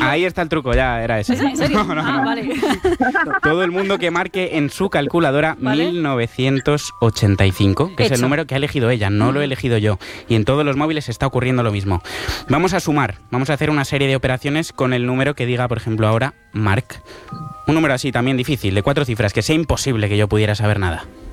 Ahí está el truco, ya era ese. ¿En serio? No. Vale. Todo el mundo que marque en su calculadora ¿Vale? 1985, que es el Hecho. número que ha elegido ella, no lo he elegido yo. Y en todos los móviles está ocurriendo lo mismo. Vamos a sumar, vamos a hacer una serie de operaciones con el número que diga, por ejemplo, ahora Marc. Un número así también difícil, de 4 cifras, que sea imposible que yo pudiera saber nada.